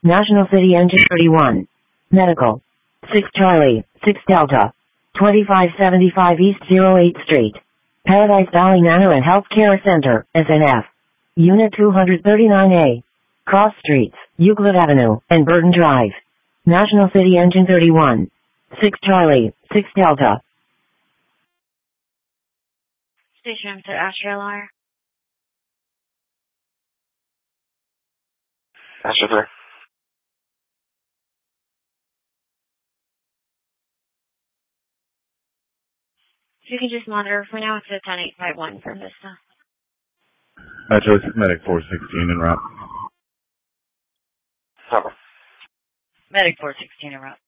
National City Engine 31. Medical. 6 Charlie, 6 Delta. 2575 East 08th Street. Paradise Valley Manor and Healthcare Center, SNF. Unit 239A. Cross Streets, Euclid Avenue, and Burton Drive. National City Engine 31. 6 Charlie, 6 Delta. Station to Astro Alarm. Astro 3. If you can just monitor for now, it's a 10851 from Vista. Metro Medic 416 en route. Cover. Medic 416 en route.